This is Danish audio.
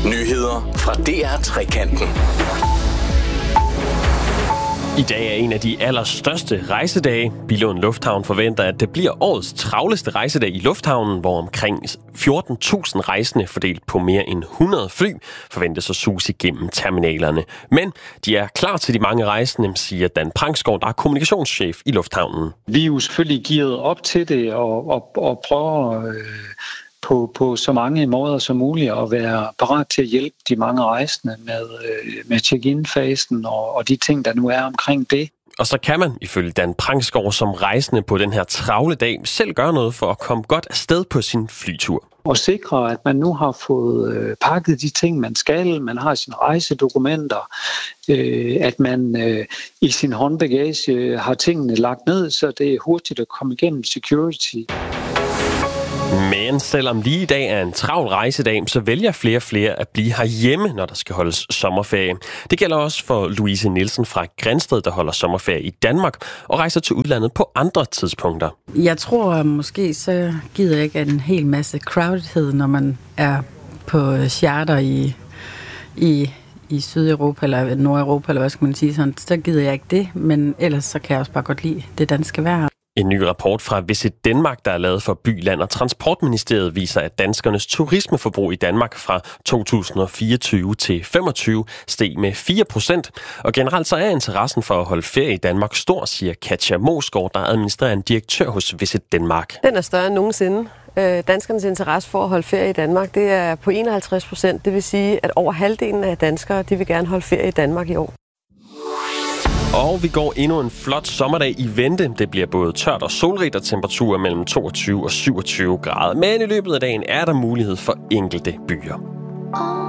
Nyheder fra DR Trekanten. I dag er en af de allerstørste rejsedage. Billund Lufthavn forventer, at det bliver årets travleste rejsedag i lufthavnen, hvor omkring 14.000 rejsende fordelt på mere end 100 fly forventes at suse igennem terminalerne. Men de er klar til de mange rejsende, siger Dan Prangsgaard, der er kommunikationschef i lufthavnen. Vi er jo selvfølgelig gearet op til det og prøver på så mange måder som muligt at være parat til at hjælpe de mange rejsende med check-in-fasen og de ting, der nu er omkring det. Og så kan man, ifølge Dan Prangsgaard, som rejsende på den her travle dag, selv gøre noget for at komme godt afsted på sin flytur. Og sikre, at man nu har fået pakket de ting, man skal. Man har sine rejsedokumenter. At man i sin håndbagage har tingene lagt ned, så det er hurtigt at komme igennem security. Men selvom lige i dag er en travl rejsedag, så vælger flere og flere at blive herhjemme, når der skal holdes sommerferie. Det gælder også for Louise Nielsen fra Grindsted, der holder sommerferie i Danmark og rejser til udlandet på andre tidspunkter. Jeg tror måske, så gider jeg ikke en hel masse crowdedhed, når man er på charter i Sydeuropa eller Nordeuropa, eller hvad skal man sige sådan. Så gider jeg ikke det, men ellers så kan jeg også bare godt lide det danske vejr. En ny rapport fra Visit Denmark, der er lavet for By, Land og Transportministeriet, viser, at danskernes turismeforbrug i Danmark fra 2024 til 2025 steg med 4%. Og generelt så er interessen for at holde ferie i Danmark stor, siger Katja Mosgaard, der er administrerende direktør hos Visit Denmark. Den er større end nogensinde. Danskernes interesse for at holde ferie i Danmark, det er på 51%. Det vil sige, at over halvdelen af danskere, de vil gerne holde ferie i Danmark i år. Og vi går endnu en flot sommerdag i vente. Det bliver både tørt og solrigt og temperaturer mellem 22 og 27 grader. Men i løbet af dagen er der mulighed for enkelte byer.